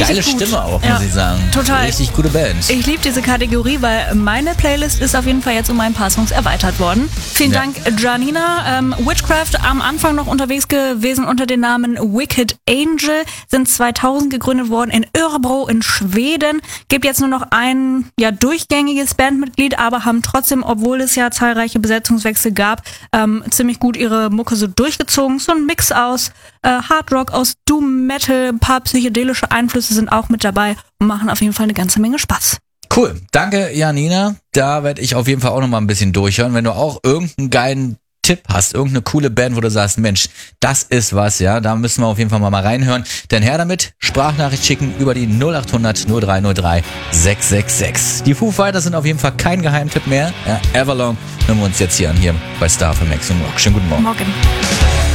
Geile gut. Stimme auch, Ja, muss ich sagen. total. Richtig gute Band. Ich liebe diese Kategorie, weil meine Playlist ist auf jeden Fall jetzt um ein paar Songs erweitert worden. Vielen Dank, Janina. Witchcraft am Anfang noch unterwegs gewesen unter dem Namen Wicked Angel, sind 2000 gegründet worden in Örebro in Schweden. Gibt jetzt nur noch ein durchgängiges Bandmitglied, aber haben trotzdem, obwohl es ja zahlreiche Besetzungswechsel gab, ziemlich gut ihre Mucke so durchgezogen. So ein Mix aus Hard Rock, aus Doom Metal, ein paar psychedelische Einflüsse sind auch mit dabei und machen auf jeden Fall eine ganze Menge Spaß. Cool. Danke, Janina. Da werde ich auf jeden Fall auch noch mal ein bisschen durchhören. Wenn du auch irgendeinen geilen Tipp hast, irgendeine coole Band, wo du sagst, Mensch, das ist was, ja, da müssen wir auf jeden Fall mal reinhören. Denn her damit, Sprachnachricht schicken über die 0800 0303 666. Die Foo Fighters sind auf jeden Fall kein Geheimtipp mehr. Ja, Everlong hören wir uns jetzt hier an, hier bei Star für Max und Rock. Schönen guten Morgen. Morgen.